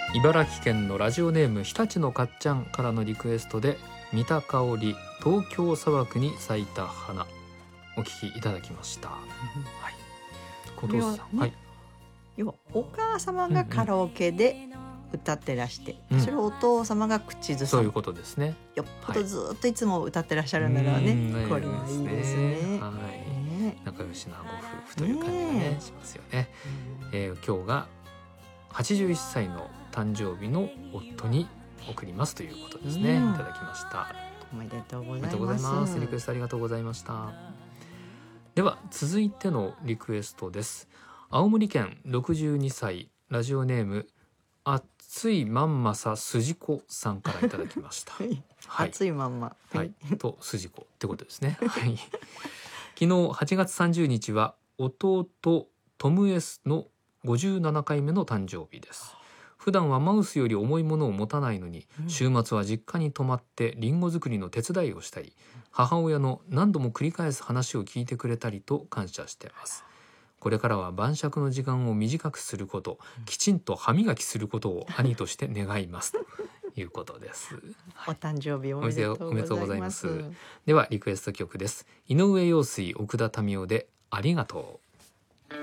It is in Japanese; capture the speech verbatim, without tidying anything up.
茨城県のラジオネーム日立のかっちゃんからのリクエストで、三田香織、東京砂漠に咲いた花、お聞きいただきました。はい、小藤さん、 ね、 はい、 要はお母様がカラオケで歌ってらして、 うんうん、 それをお父様が口ずさむ、 そういうことですね。 よっぽどずっといつも歌ってらっしゃるんだろうね、 はい、 これはいいですね。 はい、 ね、 仲良しなご夫婦という感じがね、 ねしますよね。えー、今日がはちじゅういっさいの誕生日の夫に送りますということですね、 うん、 いただきました。 おめでとうごおめざいでとうございま。 ますす。 リクエストありがとうございました。では続いてのリクエストです。青森県ろくじゅうにさい、ラジオネーム熱いまんまさすじこさんからいただきました。 はい、 はい、 熱いまんま、 はい、とすじこってことですね。はい、昨日はちがつさんじゅうにちは弟トムエスのごじゅうななかいめの誕生日です。普段はマウスより重いものを持たないのに、 うん、 週末は実家に泊まってリンゴ作りの手伝いをしたり、母親の何度も繰り返す話を聞いてくれたりと感謝しています。これからは晩酌の時間を短くすること、きちんと歯磨きすることを兄として願いますということです。 お誕生日おめでとうございます。 ではリクエスト曲です。井上陽水、奥田民生でありがとう。